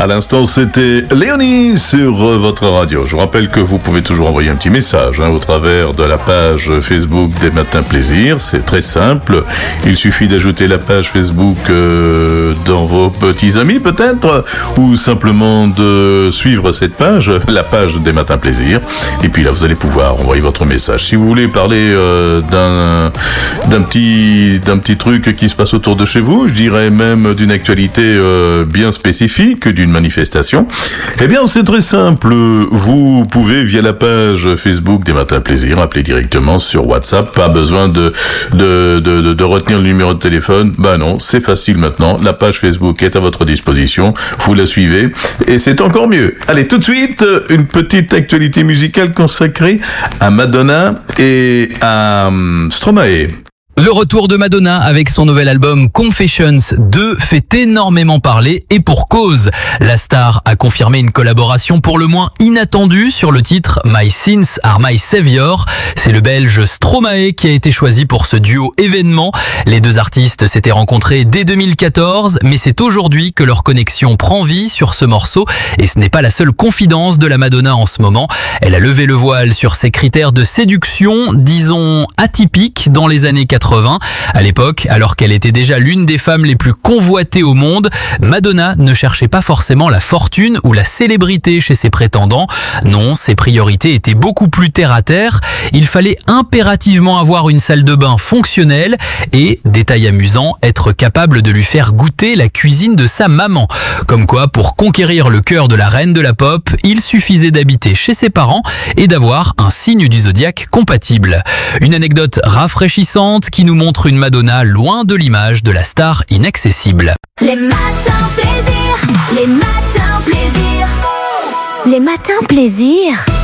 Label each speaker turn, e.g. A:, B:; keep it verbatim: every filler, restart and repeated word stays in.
A: À l'instant, c'était Léonie sur votre radio. Je vous rappelle que vous pouvez toujours envoyer un petit message hein, au travers de la page Facebook des Matins Plaisir. C'est très simple. Il suffit d'ajouter la page Facebook euh, dans vos petits amis peut-être, ou simplement de suivre cette page, la page des Matins Plaisir. Et puis là, vous allez pouvoir envoyer votre message. Si vous voulez parler euh, d'un d'un petit d'un petit truc qui se passe autour de chez vous, je dirais même d'une actualité euh, bien spécifique, d'une manifestation, eh bien c'est très simple. Vous pouvez via la page Facebook des Matins Plaisir appeler directement sur WhatsApp. Pas besoin de de de, de, de retenir le numéro de téléphone. Bah non, c'est facile maintenant. La page Facebook est à votre disposition. Vous la suivez et c'est encore mieux. Allez, tout de suite, une petite actualité musicale consacrée à Madonna et à um, Stromae.
B: Le retour de Madonna avec son nouvel album Confessions deux fait énormément parler et pour cause. La star a confirmé une collaboration pour le moins inattendue sur le titre My Sins Are My Savior. C'est le belge Stromae qui a été choisi pour ce duo événement. Les deux artistes s'étaient rencontrés dès deux mille quatorze, mais c'est aujourd'hui que leur connexion prend vie sur ce morceau et ce n'est pas la seule confidence de la Madonna en ce moment. Elle a levé le voile sur ses critères de séduction, disons atypiques dans les années quatre-vingts. À l'époque, alors qu'elle était déjà l'une des femmes les plus convoitées au monde, Madonna ne cherchait pas forcément la fortune ou la célébrité chez ses prétendants. Non, ses priorités étaient beaucoup plus terre à terre. Il fallait impérativement avoir une salle de bain fonctionnelle et, détail amusant, être capable de lui faire goûter la cuisine de sa maman. Comme quoi, pour conquérir le cœur de la reine de la pop, il suffisait d'habiter chez ses parents et d'avoir un signe du zodiaque compatible. Une anecdote rafraîchissante qui nous montre une Madonna loin de l'image de la star inaccessible.
C: Les matins plaisir, les matins plaisir, les matins plaisir.